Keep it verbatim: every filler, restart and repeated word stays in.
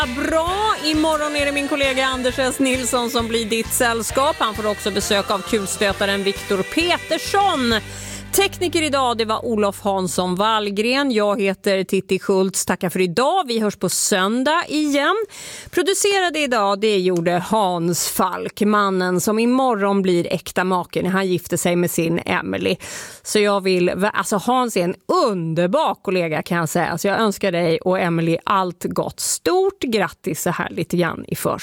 Bra, imorgon är det min kollega Anders S. Nilsson som blir ditt sällskap. Han får också besök av kulstötaren Viktor Petersson. Tekniker idag, det var Olof Hansson Wallgren. Jag heter Titti Schultz. Tackar för idag. Vi hörs på söndag igen. Producerade idag, det gjorde Hans Falk, mannen som imorgon blir äkta maken. Han gifter sig med sin Emily. Så jag vill, alltså Hans är en underbar kollega kan jag säga. Så jag önskar dig och Emily allt gott. Stort grattis så här lite grann i för.